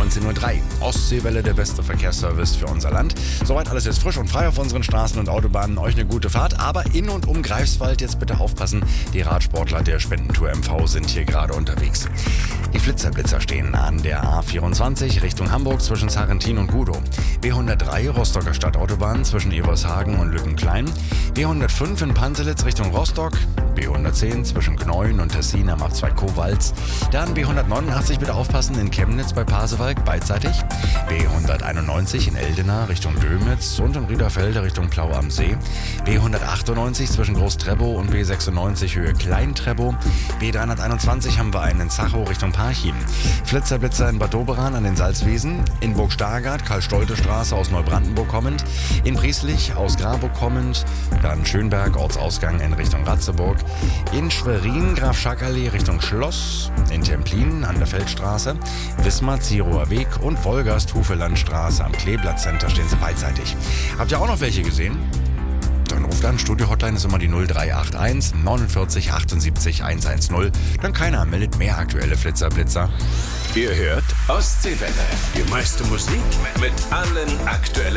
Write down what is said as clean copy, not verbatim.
19.03 Uhr. Ostseewelle, der beste Verkehrsservice für unser Land. Soweit alles jetzt frisch und frei auf unseren Straßen und Autobahnen. Euch eine gute Fahrt, aber in und um Greifswald jetzt bitte aufpassen. Die Radsportler der Spendentour MV sind hier gerade unterwegs. Die Flitzer stehen an der A24 Richtung Hamburg zwischen Sarrentin und Gudow. B103 Rostocker Stadtautobahn zwischen Evershagen und Lückenklein. B105 in Pantelitz Richtung Rostock. B110 zwischen Gneuen und Tessin am A2 Kowalz. Dann B189 bitte aufpassen in Chemnitz bei Pasewalk beidseitig. B191 in Eldena Richtung Dömitz und in Riederfelde Richtung Plau am See. B198 zwischen Groß-Trebow und B96 Höhe Klein-Trebow. B321 haben wir einen in Zachow Richtung Parchim. Flitzer in Bad Doberan an den Salzwiesen. In Burg-Stargard Karl-Stolte-Straße aus Neubrandenburg kommend. In Prieslich aus Graburg kommend. Dann Schönberg Ortsausgang in Richtung Ratzeburg. In Schwerin Graf-Schack-Allee Richtung Schloss. In Templin an der Feldstraße. Wismar Zierower Weg und Wolgast-Hufelandstraße am Kleeblatt-Center stehen sie beidseitig. Habt ihr auch noch welche gesehen? Dann ruft an, Studio-Hotline ist immer die 0381 49 78 110. Dann keiner meldet mehr aktuelle Flitzer. Ihr hört Ostseewelle. Die meiste Musik mit allen aktuellen